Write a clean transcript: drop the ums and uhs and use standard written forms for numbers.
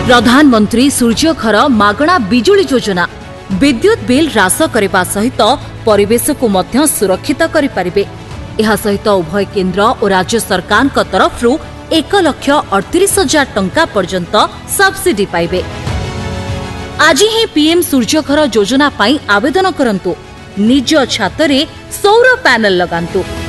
प्रधानमंत्री सूर्यघर मागणा बिजुली योजना विद्युत बिल ह्रास करने सहित परिवेश को मध्य सुरक्षित करें। यह सहित उभय केंद्र और राज्य सरकार तरफ 1,38,000 टंका पर्यंत सब्सिडी पाइबे। आज ही पीएम सूर्यघर योजना पाई आवेदन करंतु, निज छातरे सौर पैनल लगांतु।